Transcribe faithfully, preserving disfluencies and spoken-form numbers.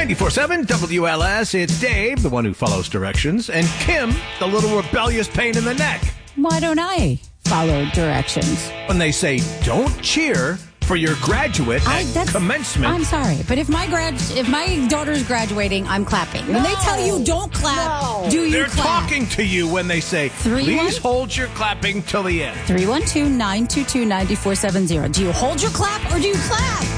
ninety-four point seven W L S, it's Dave, the one who follows directions, and Kim, the little rebellious pain in the neck. Why don't I follow directions? When they say, don't cheer for your graduate I, at that's, commencement. I'm sorry, but if my grad, if my daughter's graduating, I'm clapping. When No. they tell you don't clap, No. do you They're clap? talking to you when they say, Three, please one? hold your clapping till the end. three one two, nine two two, nine four seven zero. Do you hold your clap or do you clap?